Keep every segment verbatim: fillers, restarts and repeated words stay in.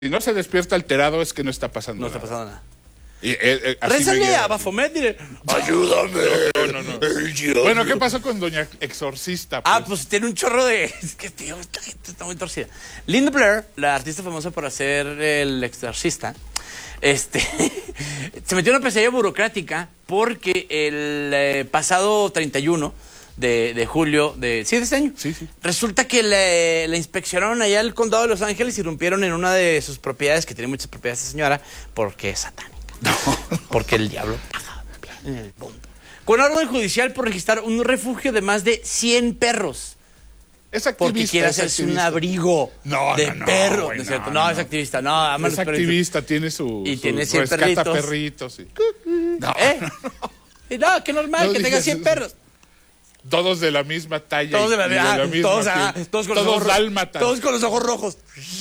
Si no se despierta alterado es que no está pasando No nada. está pasando nada. Y, eh, eh, así Rézale me llega. a Baphomet, dile, ayúdame. No, no, no. Bueno, ¿qué pasó con Doña Exorcista? Pues? Ah, pues tiene un chorro de... Es que, tío, esta gente está muy torcida. Linda Blair, la artista famosa por hacer El Exorcista, este, se metió en una pesadilla burocrática porque el eh, pasado treinta y uno de, de julio de, ¿sí, de este año? Sí, sí. Resulta que le, le inspeccionaron allá el condado de Los Ángeles y irrumpieron en una de sus propiedades, que tiene muchas propiedades esta señora, porque es satánica. No. Porque el diablo paga bien en el mundo. Con orden judicial por registrar un refugio de más de cien perros. Es activista. Porque quiere es hacerse un activista. abrigo No, de no, no, perros. güey, ¿No es cierto? no, No, no. es activista. No, ama Es los perritos. activista, tiene su... Y su tiene cien rescata perritos. perritos. Sí. No, ¿Eh? no, Y no, qué normal No que tenga digas cien eso. perros. Todos de la misma talla. Todos de la, y ah, misma todos, ah, piel. todos con los Todos ojos dálmatas. Todos con los ojos rojos.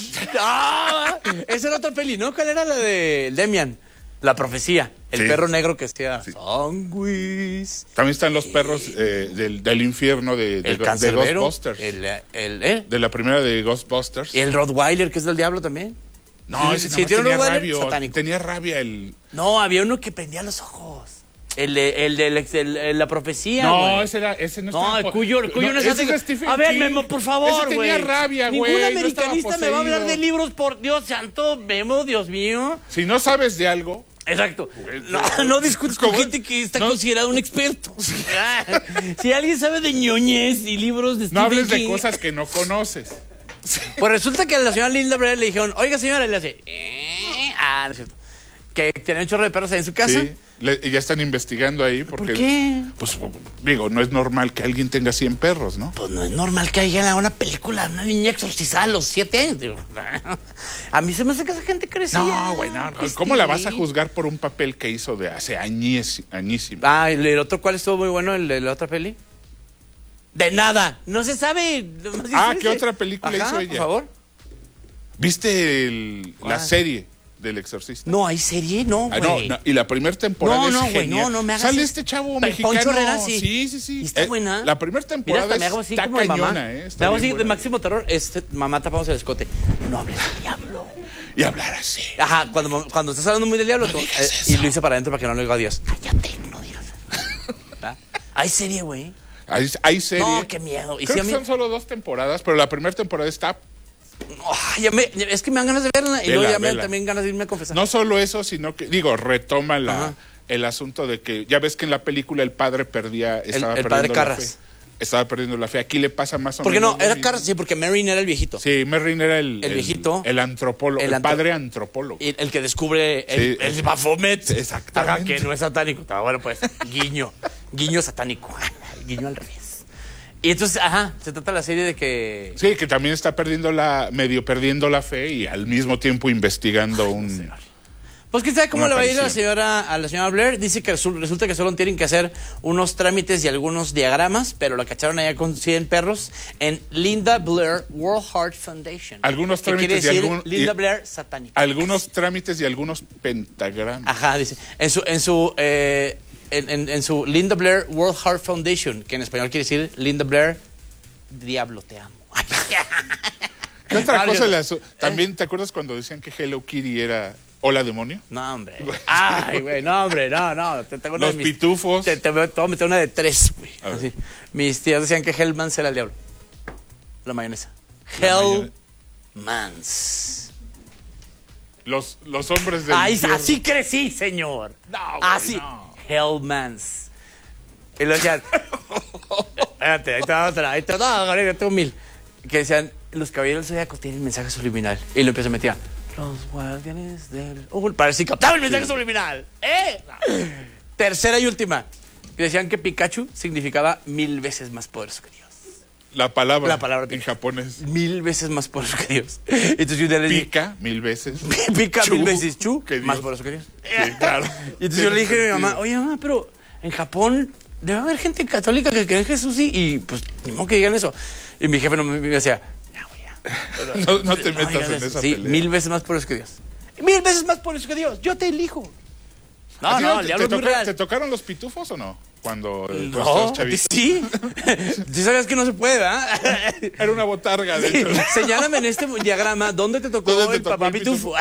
Ah, esa era otra peli, ¿no? ¿Cuál era la de Demian? La profecía. El Sí. perro negro que hacía Sí. Sanguis. También están los perros eh, del, del infierno de, de, El de cancerbero. Ghostbusters. El, el, ¿eh? De la primera de Ghostbusters. Y el Rottweiler, que es del diablo también. No, ese Sí, sí, tiene un tenía Rottweiler rabia. satánico. Tenía rabia el... No, había uno que prendía los ojos. El de, el de el- el- el- la profecía, No, güey. ese, era, ese no No, estaba... el cuyo, el cuyo no, es ese satánico. Stephen A ver, King. Memo, por favor, Ese tenía güey. rabia, güey. Ningún no americanista estaba me va a hablar de poseído. libros, por Dios santo, Memo, Dios mío. Si no sabes de algo... Exacto. No, no discutes con ¿Cómo? gente que está No. considerada un experto. Si alguien sabe de ñoñez y libros de No Stephen hables de King, cosas que no conoces. pues resulta que a la señora Linda Blair le dijeron, oiga señora, y le hace, "Eh". Ah, no es cierto. Que tenía un chorro de perros ahí en su casa. Sí, le- y ya están investigando ahí porque... ¿Por qué? Pues digo, no es normal que alguien tenga cien perros, ¿no? Pues no es normal que haya una película, una niña exorcizada a los siete años. Digo, a mí se me hace que esa gente crecía. No, güey, no. Pues ¿Cómo sí. la vas a juzgar por un papel que hizo de hace añís, añísimo? Ah, ¿el, el otro cuál estuvo muy bueno, el de la otra peli? De nada, no se sabe. nomás dice Ah, ese. ¿qué otra película Ajá, hizo ella? por favor. ¿Viste el- la ¿Cuál? serie del Exorcista? No, ¿hay serie? No, Ah, güey. no, no, y la primera temporada No, es no, güey, genial. no, no me hagas Sale eso. este chavo Pe- mexicano. Poncho Herrera, sí. Sí, sí, sí. ¿Y está Eh, buena? La primera Mira, temporada hasta me hago así está como de mamá. cañona, ¿eh? Está me hago bien así de buena. máximo terror. Este, mamá, tapamos el escote. No hables del diablo. Y hablar así. Ajá, cuando, cuando estás hablando muy del diablo, tú, digas eh, eso. y lo hice para adentro para que no le oiga a Dios. Cállate, no digas eso. ¿Va? Hay serie, güey. Hay, hay serie. No, qué miedo. Y Creo sí, a que mí- son solo dos temporadas, pero la primera temporada está... Ay, ya me- ya- es que me dan ganas de verla y Vela, luego ya me dan vela. también ganas de irme a confesar. No solo eso, sino que, digo, retoma la, Ajá. el asunto de que, ya ves que en la película el padre perdía, estaba el perdiendo padre la Carras. fe. Estaba perdiendo la fe. Aquí le pasa más o ¿Por qué menos. no? lo Era mismo. Carras, sí, porque Merrin era el viejito. Sí, Merrin era el, El viejito. El antropólogo, el, El antro- padre antropólogo. Y el que descubre el, Sí. el Baphomet. Exactamente. Ajá, que no es satánico. Ah, bueno, pues, guiño. Guiño satánico. Guiño al revés. Y entonces, ajá, se trata la serie de que... Sí, que también está perdiendo la, medio perdiendo la fe y al mismo tiempo investigando un... Pues quién sabe cómo Una le va a ir a la aparición. señora, a la señora Blair. Dice que resu- resulta que solo tienen que hacer unos trámites y algunos diagramas, pero la cacharon allá con cien perros en Linda Blair World Heart Foundation. Algunos que quiere trámites y decir algún- Linda y- Blair satánica. Algunos trámites y algunos pentagramas. Ajá, dice. En su, en su, eh, en, en- en su Linda Blair World Heart Foundation, que en español quiere decir Linda Blair, Diablo, te amo. ¿Qué otra Varios. cosa le asu- También, ¿te acuerdas cuando decían que Hello Kitty era Hola Demonio? No, hombre. Ay, güey, no, hombre, no, no. Te tengo una Los de mis- pitufos. Te, te, voy a- te voy a meter una de tres, güey. A ver. Así. Mis tías decían que Hellmans era el diablo. La mayonesa. La mayone- Hellmans. Los, los hombres del Ay, infierno. así crecí, señor. No, güey, Así. no. Hellmans. Y lo decían. Espérate, ahí te va otra. Ahí te va, no, yo tengo mil. Que decían, los caballeros del zodiaco tienen mensaje subliminal. Y lo empieza a meter. Los guardianes del. Oh, para si captaba el mensaje subliminal. ¿Eh? Tercera y última. Que decían que Pikachu significaba mil veces más poderoso que Dios. La palabra, La palabra en pica. japonés. Mil veces más poderoso que Dios. Entonces yo le dije. Pica mil veces. Pica Chu, mil veces chu, que Dios. más poderoso que Dios. Sí, claro. Y entonces yo le dije a mi Tiene mamá, sentido. oye mamá, pero en Japón debe haber gente católica que cree en Jesús y, y pues ni modo que digan eso. Y mi jefe no me, me decía, ya güey, ya. No, no te metas digas en eso. esa Sí, pelea. mil veces más poderoso que Dios. Mil veces más poderoso que Dios. Yo te elijo. No, ¿A ti no, te- el te, diablo es muy toca- real. ¿Te tocaron los pitufos o no? Cuando eh, tú No, estabas chavito. sí. Sí sabías que no se puede, ¿verdad? Era una botarga, de Sí, hecho. señálame en este diagrama dónde te tocó ¿Dónde te el tocó papá el pitufo? pitufo.